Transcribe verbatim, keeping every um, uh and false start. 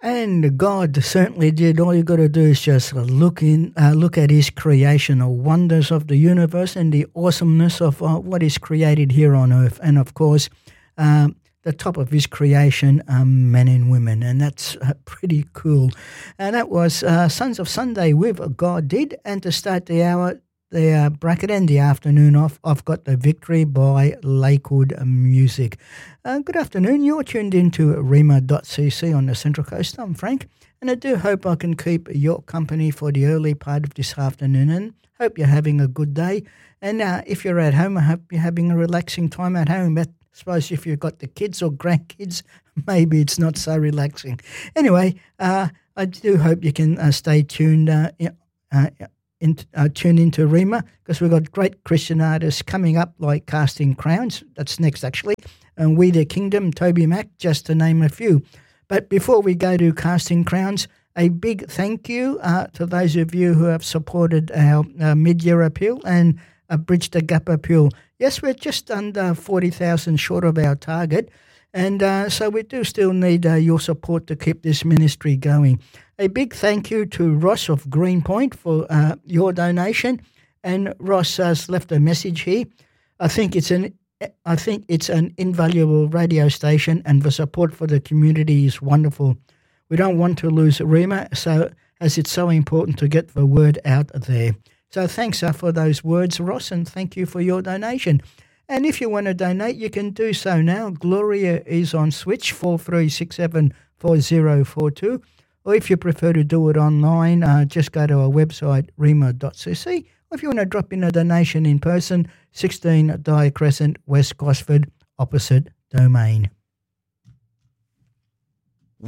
And God certainly did. All you got to do is just look in, uh, look at His creation, the wonders of the universe, and the awesomeness of uh, what is created here on earth. And of course, um, the top of His creation, um, men and women, and that's uh, pretty cool. And that was uh, Sons of Sunday with God Did. And to start the hour, the uh, bracket and the afternoon off, I've got The Victory by Lakewood Music. Uh, good afternoon. You're tuned into rhema dot c c on the Central Coast. I'm Frank, and I do hope I can keep your company for the early part of this afternoon, and hope you're having a good day. And uh, if you're at home, I hope you're having a relaxing time at home. But I suppose if you've got the kids or grandkids, maybe it's not so relaxing. Anyway, uh, I do hope you can uh, stay tuned uh, uh, In, uh, tune into Rhema, because we've got great Christian artists coming up like Casting Crowns, that's next actually, and We the Kingdom, Toby Mac, just to name a few. But before we go to Casting Crowns, a big thank you uh, to those of you who have supported our uh, mid-year appeal and uh, Bridge the Gap appeal. Yes, we're just under forty thousand short of our target, and uh, so we do still need uh, your support to keep this ministry going. A big thank you to Ross of Greenpoint for uh, your donation, and Ross has left a message here. I think it's an I think it's an invaluable radio station, and the support for the community is wonderful. We don't want to lose Rhema, so as it's so important to get the word out there. So thanks uh, for those words, Ross, and thank you for your donation. And if you want to donate, you can do so now. Gloria is on switch four three six seven four zero four two. Or if you prefer to do it online, uh, just go to our website, rhema dot c c. Or if you want to drop in a donation in person, sixteen Dyer Crescent, West Gosford, opposite Domain.